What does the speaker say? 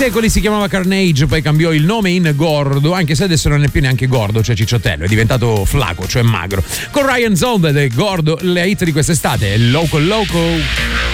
secoli si chiamava Carnage, poi cambiò il nome in Gordo, anche se adesso non è più neanche gordo, cioè cicciottello, è diventato flaco, cioè magro. Con Ryan Zolder e Gordo, le hit di quest'estate, Loco Loco.